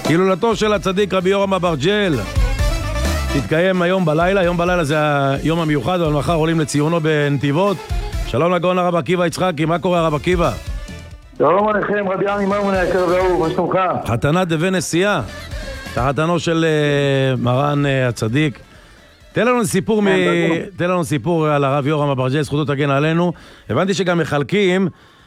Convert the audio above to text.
הילולתו של הצדיק רבי יורם אברג'ל תתקיים היום בלילה. היום בלילה זה היום המיוחד, אבל מחר עולים לציונו בנתיבות. שלום לגאון הרב עקיבא יצחקי, מה קורה הרב עקיבא? שלום עליכם רבי עמי מרמון היקר והאהוב, מה שלומך? חתנת דבן נשיאה, חתנו של מרן הצדיק. תן לנו סיפור על הרב יורם אברג'ל, זכותו תגן עלינו. הבנתי שגם מחלקים